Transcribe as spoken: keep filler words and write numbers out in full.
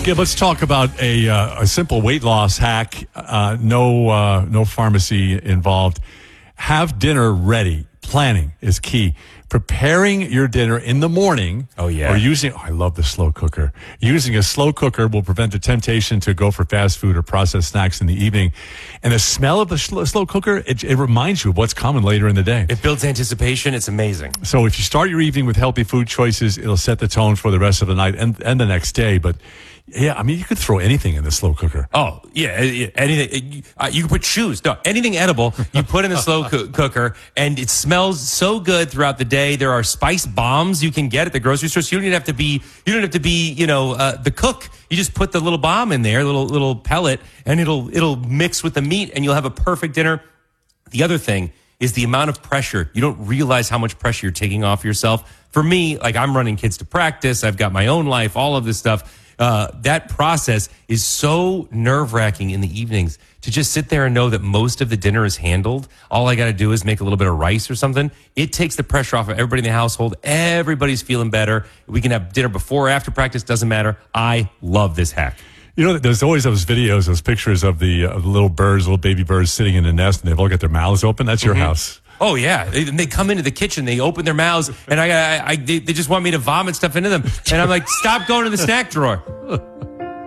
Okay, let's talk about a uh, a simple weight loss hack. Uh, no uh, no pharmacy involved. Have dinner ready. Planning is key. Preparing your dinner in the morning. Oh, yeah. Or using, oh, I love the slow cooker. Using a slow cooker will prevent the temptation to go for fast food or processed snacks in the evening. And the smell of the slow, slow cooker, it, it reminds you of what's coming later in the day. It builds anticipation. It's amazing. So if you start your evening with healthy food choices, it'll set the tone for the rest of the night and, and the next day. But yeah, I mean, you could throw anything in the slow cooker. Oh, yeah, anything. Uh, you can put shoes. No, anything edible, you put in the slow co- cooker, and it smells so good throughout the day. There are spice bombs you can get at the grocery store, so you don't even have to be, you don't have to be, you know, uh, the cook. You just put the little bomb in there, little little pellet, and it'll it'll mix with the meat, and you'll have a perfect dinner. The other thing is the amount of pressure. You don't realize how much pressure you're taking off yourself. For me, like I'm running kids to practice, I've got my own life, all of this stuff. Uh, that process is so nerve-wracking in the evenings to just sit there and know that most of the dinner is handled. All I got to do is make a little bit of rice or something. It takes the pressure off of everybody in the household. Everybody's feeling better. We can have dinner before or after practice. Doesn't matter. I love this hack. You know, there's always those videos, those pictures of the, uh, the little birds, little baby birds sitting in a nest, and they've all got their mouths open. That's your mm-hmm. house. Oh, yeah. They, they come into the kitchen, they open their mouths, and I, I, I they, they just want me to vomit stuff into them. And I'm like, stop going to the snack drawer.